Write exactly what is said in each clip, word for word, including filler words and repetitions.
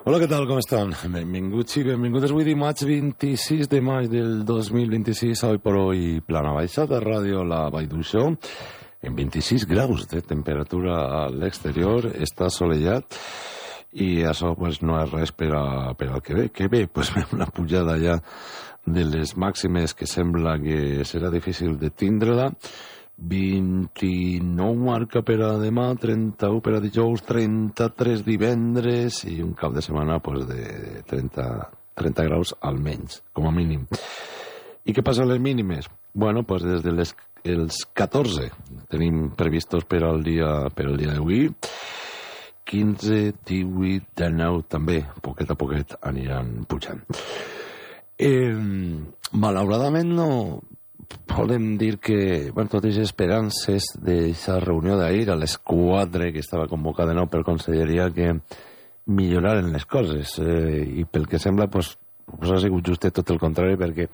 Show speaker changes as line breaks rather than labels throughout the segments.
Hola, què tal, com estan? Benvinguts i benvingudes avui dimarts vint-i-sis de maig del dos mil vint-i-sis, avui per avui, plana baixa de ràdio La Vall d'Uixó, en vint-i-sis graus de temperatura a l'exterior, està assolellat, i això pues, no és res per, a, per al que ve. Què ve? Pues una pujada ja de les màximes que sembla que serà difícil de tindre-la, vint-i-nou marca per a demà, trenta-u per a dijous, trenta-tres divendres i un cap de setmana pues, de trenta, trenta graus almenys, com a mínim. I què passa a les mínimes? Bueno, pues des de les els catorze tenim previstos per al dia, per al dia d'avui, quinze, divuit, dinou també, poquet a poquet aniran pujant. Eh, malauradament no podem dir que, bueno, totes les esperances d'aquesta reunió d'ahir a les quatre que estava convocada de nou per Conselleria que milloraren les coses eh, i pel que sembla pues, pues ha sigut justet tot el contrari perquè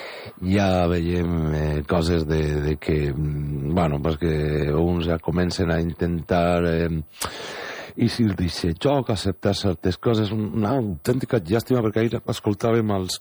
ja veiem eh, coses de, de que, bueno, pues que uns ja comencen a intentar eh, i si dice joc, acceptar certes coses, una autèntica llàstima perquè ahir escoltàvem els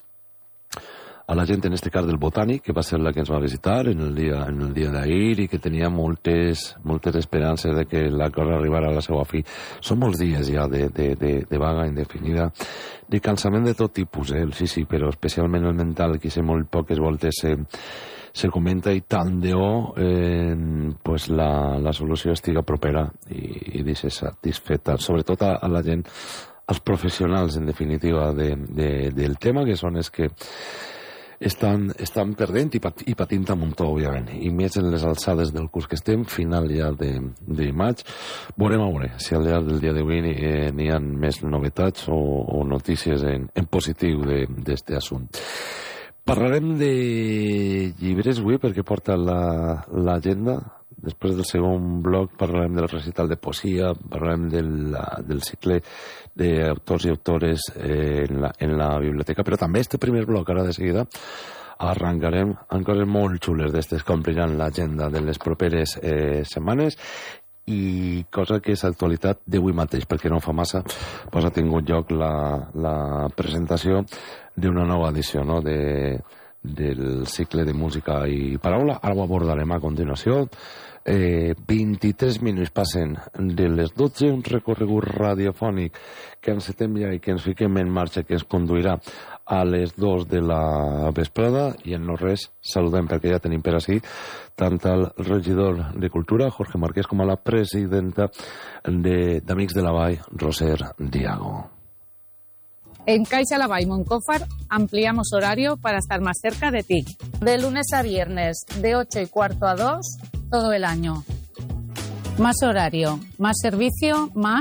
a la gent, en este cas del Botànic, que va ser la que ens va visitar en el dia, en el dia d'ahir i que tenia moltes, moltes esperances de que la cosa arribara a la seva fi. Són molts dies ja de, de, de, de vaga indefinida, de cansament de tot tipus, eh? Sí, sí, però especialment el mental, que sé molt poques voltes se, se comenta i tant de o eh, pues la, la solució estiga propera i, i deixa satisfeta, sobretot a, a la gent, als professionals, en definitiva, de, de, del tema, que són els que estan, estan perdent i, pat, i patint a muntó, òbviament, i més en les alçades del curs que estem, final ja de, de maig. Veurem a veure si al llarg del dia d'avui n'hi eh, ha més novetats o, o notícies en, en positiu d'aquest assumpte. Parlarem de llibres avui perquè porta l'agenda. La, Després del segon bloc parlarem del recital de poesia, parlarem del, del cicle d'autors i autores en la, en la biblioteca, però també este primer bloc, ara de seguida, arrencarem amb coses molt xules d'estes que ompliran l'agenda de les properes eh, setmanes i cosa que és actualitat d'avui mateix, perquè no fa massa pues, ha tingut lloc la, la presentació d'una nova edició, no?, de, del cicle de música i paraula. Ara ho abordarem a continuació. Eh, vint-i-tres minuts passen de les dotze, un recorregut radiofònic que encetem ja i que ens fiquem en marxa, que ens conduirà a les dos de la vesprada, i en no res saludem perquè ja tenim per ací tant el regidor de Cultura, Jorge Marqués, com a la presidenta d'Amics de la Vall, Roser Diago.
En Caixa La Vall Moncófar ampliamos horario para estar más cerca de ti. De lunes a viernes, de ocho y cuarto a dos, todo el año. Más horario, más servicio, más...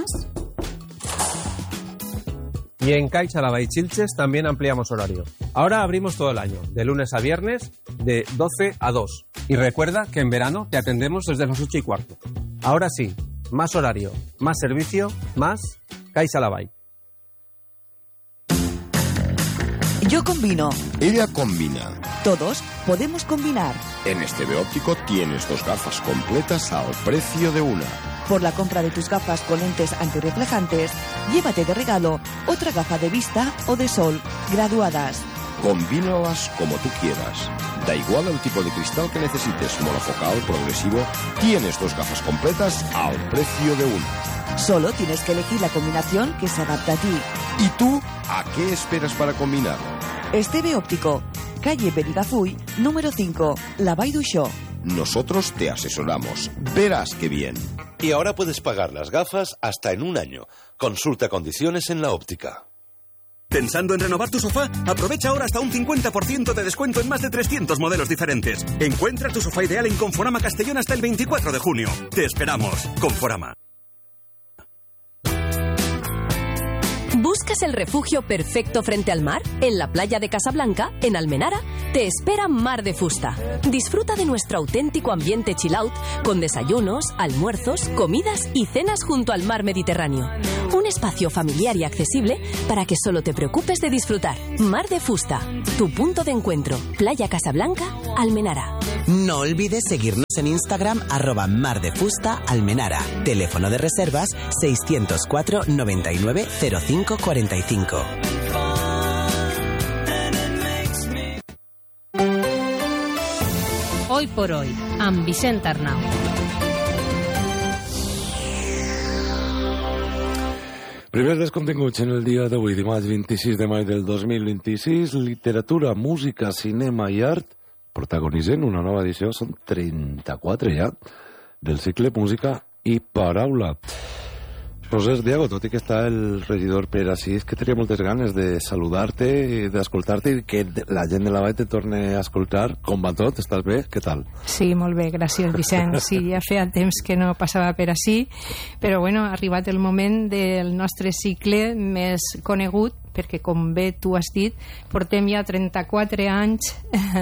Y en Caixa La Vall Chilches también ampliamos horario. Ahora abrimos todo el año, de lunes a viernes, de doce a dos. Y recuerda que en verano te atendemos desde las ocho y cuarto. Ahora sí, más horario, más servicio, más Caixa La Vall.
Yo combino.
Ella combina.
Todos podemos combinar.
En Esteve Óptico tienes dos gafas completas al precio de una.
Por la compra de tus gafas con lentes antirreflejantes, llévate de regalo otra gafa de vista o de sol, graduadas.
Combínalas como tú quieras. Da igual el tipo de cristal que necesites, monofocal, progresivo, tienes dos gafas completas al precio de una.
Solo tienes que elegir la combinación que se adapta a ti.
¿Y tú a qué esperas para combinar?
Esteve Óptico, calle Benigafuy, número cinco, La Vall d'Uixó.
Nosotros te asesoramos. Verás qué bien.
Y ahora puedes pagar las gafas hasta en un año. Consulta condiciones en la óptica.
¿Pensando en renovar tu sofá? Aprovecha ahora hasta un cincuenta por ciento de descuento en más de trescientos modelos diferentes. Encuentra tu sofá ideal en Conforama Castellón hasta el veinticuatro de junio. Te esperamos. Conforama.
¿Buscas el refugio perfecto frente al mar? En la playa de Casablanca, en Almenara, te espera Mar de Fusta. Disfruta de nuestro auténtico ambiente chill out, con desayunos, almuerzos, comidas y cenas junto al mar Mediterráneo. Un espacio familiar y accesible para que solo te preocupes de disfrutar. Mar de Fusta, tu punto de encuentro. Playa Casablanca, Almenara.
No olvides seguirnos en Instagram arroba Mar de Fusta Almenara. Teléfono de reservas seiscientos cuatro noventa y nueve cero cinco cuarenta y cinco.
Hoy por hoy, amb Vicent Arnau.
Primer dels continguts en el dia d'avui, dimarts vint-i-sis de maig del dos mil vint-i-sis, literatura, música, cinema i art protagonitzen una nova edició, són trenta-quatre ja, del cicle Música i Paraula. Roser Diago, tot i que està el regidor per així, és que tenia moltes ganes de saludar-te, d'escoltar-te i que la gent de la vall te torni a escoltar. Com va tot? Estàs bé? Què tal?
Sí, molt bé, gràcies, Vicent. Sí, ja feia temps que no passava per així, però bueno, ha arribat el moment del nostre cicle més conegut, perquè com bé tu has dit, portem ja trenta-quatre anys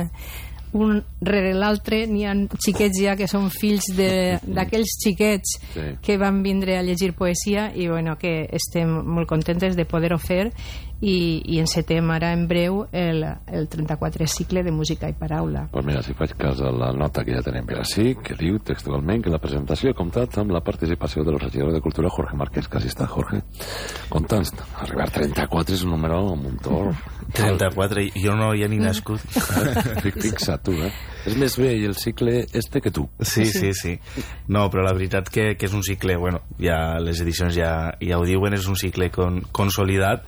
un rere l'altre, n'hi ha xiquets ja que són fills d'aquells xiquets sí. que van vindre a llegir poesia i bueno, que estem molt contentes de poder-ho fer i, i encetem ara en breu el, el trenta-quatre cicle de Música i Paraula.
Pues mira, si faig cas a la nota que ja tenim per així, que diu textualment que la presentació ha comptat amb la participació del regidor de Cultura Jorge Márquez, que així està, Jorge. Conta'ns, arribar a trenta-quatre és un número un muntó.
trenta-quatre, jo no hi ha ni nascut.
Fixa't tu, eh? És més vell el cicle este que tu.
Sí, sí, sí. No, però la veritat que, que és un cicle, bueno, ja les edicions ja, ja ho diuen, és un cicle con, consolidat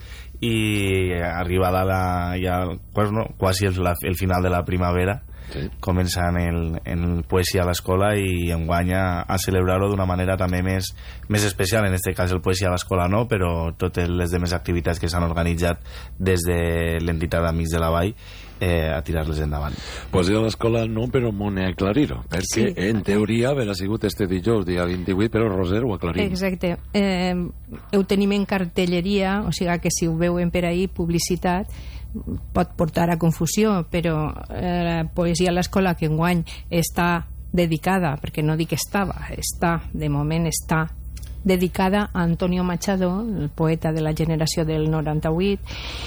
i arribada la, ja, pues no, quasi el, la, el final de la primavera, sí. començant en, en poesia a l'escola i enguany a, a celebrar-ho d'una manera també més, més especial, en aquest cas el poesia a l'escola no, però totes les demés activitats que s'han organitzat des de l'entitat Amics de la Vall eh, a tirar-les endavant.
Poesia a l'escola no, però m'ho he aclarir-ho, perquè sí. en teoria haurà sigut este dijous, dia vint-i-vuit, però Roser ho aclarim.
Exacte. Eh, ho tenim en cartelleria, o sigui que si ho veuen per ahí, publicitat, pot portar a confusió, però eh, la poesia a l'escola que enguany està dedicada, perquè no dic que estava, està, de moment està dedicada a Antonio Machado, el poeta de la generació del noranta-vuit,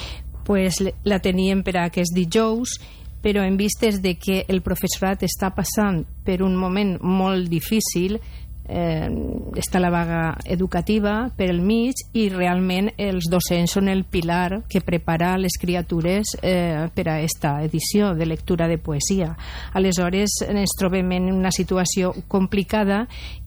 pues la teníem per a aquest dijous, però en vistes de que el professorat està passant per un moment molt difícil, eh, està la vaga educativa per el mig i realment els docents són el pilar que prepara les criatures eh, per a esta edició de lectura de poesia. Aleshores ens trobem en una situació complicada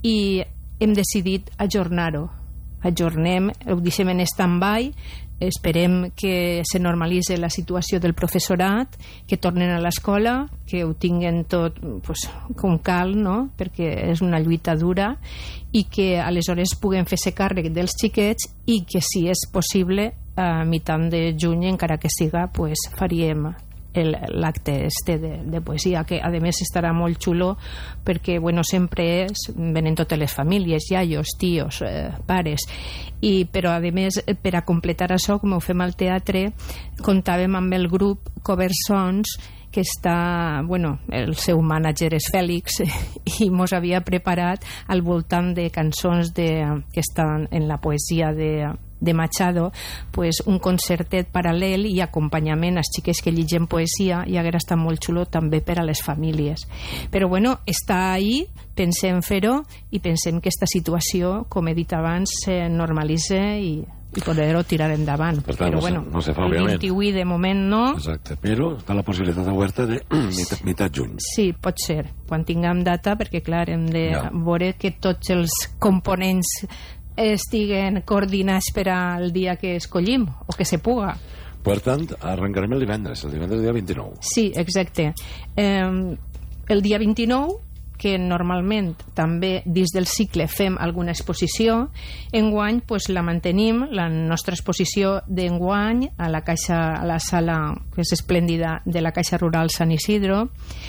i hem decidit ajornar-ho. Ajornem, ho deixem en stand-by, esperem que se normalitzi la situació del professorat, que tornen a l'escola, que ho tinguen tot pues, com cal, no? Perquè és una lluita dura, i que aleshores puguem fer-se càrrec dels xiquets i que, si és possible, a mitjan de juny, encara que siga, pues, faríem l'acte este de, de poesia, que a més estarà molt xulo perquè bueno, sempre és, venen totes les famílies, iaios, tios, eh, pares, i, però a més per a completar això, com ho fem al teatre, comptàvem amb el grup Cover Sons, que està, bueno, el seu mànager és Fèlix i mos havia preparat al voltant de cançons de, que estan en la poesia de de Machado, pues un concertet paral·lel i acompanyament als xiquets que llegeixen poesia, i haguera estat molt xulo també per a les famílies. Però bueno, està ahí, pensem fer-ho i pensem que aquesta situació, com he dit abans, se normalitza i, i poder-ho tirar endavant.
Per tant,
però
no
bueno,
se, no se fa,
el
òbviament.
vint-i-vuit de moment no.
Exacte, però està la possibilitat oberta de meitat, meitat juny.
Sí, pot ser, quan tinguem data, perquè clar, hem de ja. veure que tots els components estiguen coordinats per al dia que escollim o que se puga.
Per tant, arrencarem el divendres, el divendres dia vint-i-nou.
Sí, exacte. Eh, el dia vint-i-nou, que normalment també dins del cicle fem alguna exposició, enguany pues, la mantenim, la nostra exposició d'enguany a la caixa, a la sala que és esplèndida de la Caixa Rural Sant Isidro,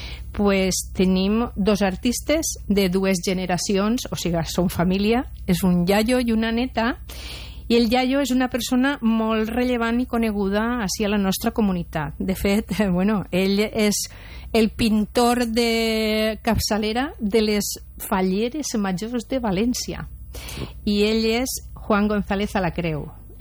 pues tenim dos artistes de dues generacions, o sigui, són família, és un iaio i una neta, i el iaio és una persona molt rellevant i coneguda així a la nostra comunitat. De fet, bueno, ell és el pintor de capçalera de les falleres majors de València, i ell és Juan González a la Creu.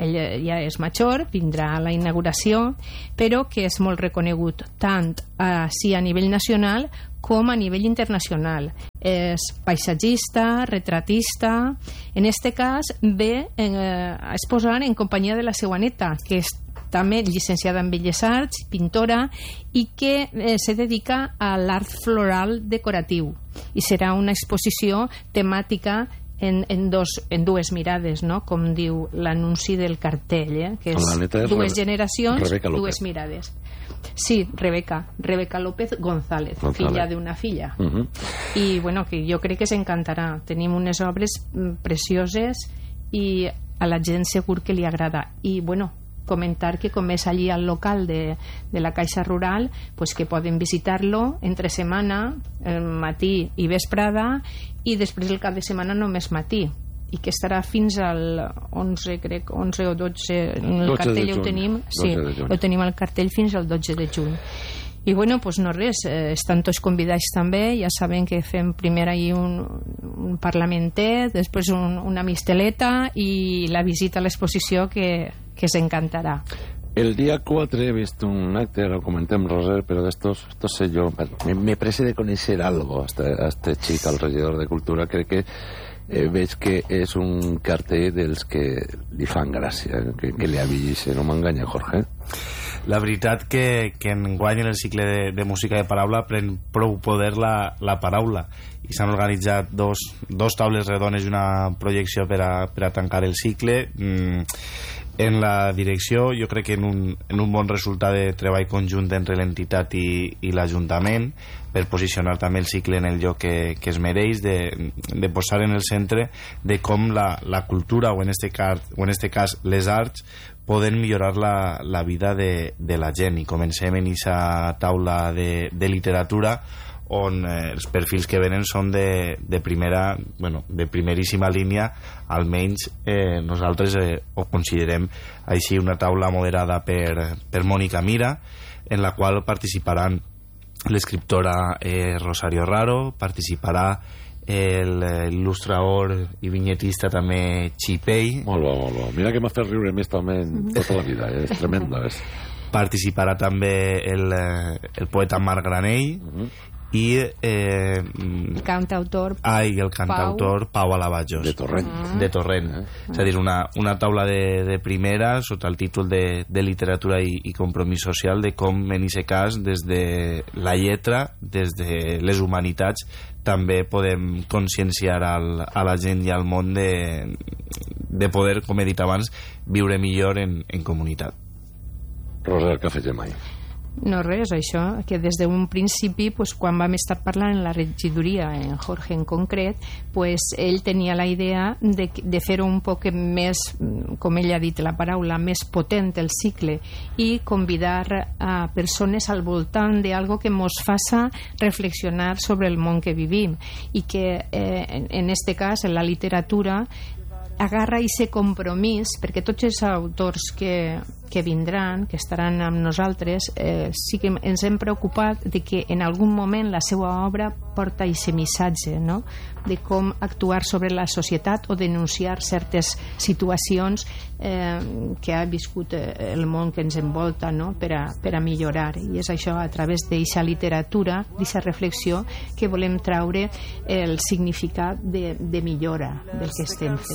ell ja és major, vindrà a la inauguració, però que és molt reconegut tant a, sí, a nivell nacional com a nivell internacional. És paisatgista, retratista. En este cas ve eh, a exposar en companyia de la seva neta, que és també llicenciada en Belles Arts, pintora, i que eh, se dedica a l'art floral decoratiu. I serà una exposició temàtica en, en, dos, en dues mirades, no? Com diu l'anunci del cartell, eh? Que és, és dues generacions, dues mirades. Sí, Rebeca, Rebeca López González, González. Filla d'una filla. Uh -huh. I bueno, que jo crec que s'encantarà. Tenim unes obres precioses i a la gent segur que li agrada. I bueno, comentar que com és allí al local de, de la Caixa Rural, pues que poden visitar-lo entre setmana, el matí i vesprada, i després el cap de setmana només matí, i que estarà fins al onze, crec, onze o dotze, en el cartell ho tenim, sí, ho tenim al cartell fins al dotze de juny. I bueno, pues no res, eh, estan tots convidats també, ja saben que fem primer ahir un, un parlamentet, després un, una misteleta i la visita a l'exposició que, que s'encantarà.
El día cuatro he visto un acte, lo comenté en Roser, pero de estos, estos sé yo, me, me parece de conocer algo a este, a este chico, al regidor de Cultura, crec que eh, veig que és un cartell dels que li fan gràcia, que, que li avisen, no m'enganya, Jorge?
La veritat que, que enguany en el cicle de, de música de paraula pren prou poder la, la paraula, i s'han organitzat dos, dos taules redones i una projecció per a, per a tancar el cicle. Mm, en la direcció, jo crec que en un, en un bon resultat de treball conjunt entre l'entitat i, i l'Ajuntament, per posicionar també el cicle en el lloc que, que es mereix, de, de posar en el centre de com la, la cultura, o en este cas, o en este cas les arts, poden millorar la, la vida de, de la gent. I comencem en aquesta taula de, de literatura on eh, els perfils que venen són de, de primera, bueno, de primeríssima línia, almenys eh, nosaltres eh, ho considerem així, una taula moderada per, per Mònica Mira, en la qual participaran l'escriptora eh, Rosario Raro, participarà l'il·lustrador i vinyetista també Xipei.
Molt bo, molt bo. Mira que m'ha fet riure més també tota la vida, eh? És tremendo. És.
Participarà també el, el poeta Marc Granell, uh -huh. i eh,
el cantautor
ai, el cantautor Pau, Pau Alabajos
de Torrent,
uh -huh. de Torrent. Uh -huh. És a dir, una, una taula de, de primera sota el títol de, de literatura i, i compromís social, de com en aquest cas des de la lletra, des de les humanitats, també podem conscienciar al, a la gent i al món de, de poder, com he dit abans, viure millor en, en comunitat.
Roser, què fes mai?
No res, això, que des d'un principi, pues, quan vam estar parlant en la regidoria, en Jorge en concret, pues, ell tenia la idea de, de fer-ho un poc més, com ell ha dit la paraula, més potent el cicle, i convidar a persones al voltant d'algo que mos faça reflexionar sobre el món que vivim, i que eh, en, en este cas, en la literatura, agarra aquest compromís, perquè tots els autors que, que vindran, que estaran amb nosaltres, eh, sí que ens hem preocupat de que en algun moment la seva obra porta aquest missatge, no?, de com actuar sobre la societat o denunciar certes situacions eh, que ha viscut el món que ens envolta, no?, per a, per a millorar. I és això, a través d'aquesta literatura, d'aquesta reflexió, que volem traure el significat de, de millora del que estem fent.